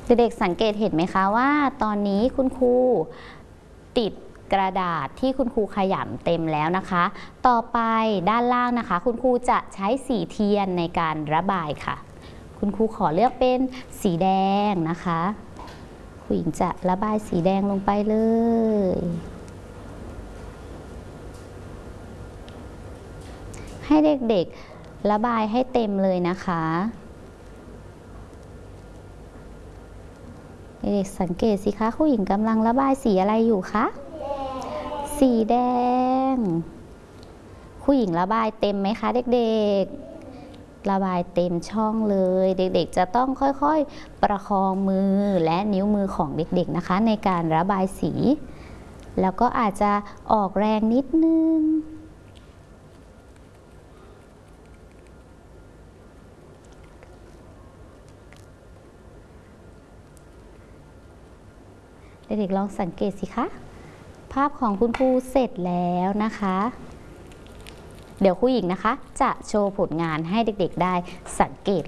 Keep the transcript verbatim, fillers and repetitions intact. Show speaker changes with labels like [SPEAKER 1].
[SPEAKER 1] เด็กๆสังเกตเห็นไหมคะว่าตอนนี้คุณครูติดกระดาษที่คุณครูขยำเต็มแล้วนะคะต่อไปด้านล่างนะคะคุณครูจะใช้สีเทียนในการระบายค่ะคุณครูขอเลือกเป็นสีแดงนะคะผู้หญิงจะระบายสีแดงลงไปเลยให้เด็กๆระบายให้เต็มเลยนะคะเด็กๆสังเกตสิคะผู้หญิงกำลังระบายสีอะไรอยู่คะสีแดงผู้หญิงระบายเต็มไหมคะเด็กๆระบายเต็มช่องเลยเด็กๆจะต้องค่อยๆประคองมือและนิ้วมือของเด็กๆนะคะในการระบายสีแล้วก็อาจจะออกแรงนิดนึงเด็กๆลองสังเกตสิคะภาพของคุณครูเสร็จแล้วนะคะเดี๋ยวครูหญิงนะคะจะโชว์ผลงานให้เด็กๆได้สังเกต